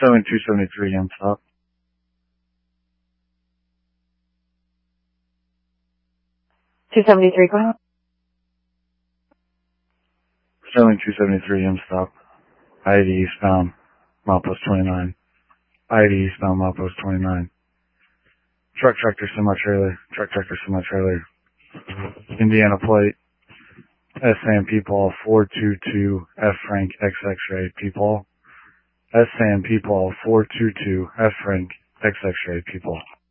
Showing 273 M stop. $273, go ahead. Showing 273 M stop. I-80 eastbound, milepost 29. I-80 eastbound, milepost 29. Truck tractor semi-trailer. Truck tractor semi-trailer. Indiana plate. S. People 422 F Frank X X-ray people. S. People 422 F Frank X X-ray people.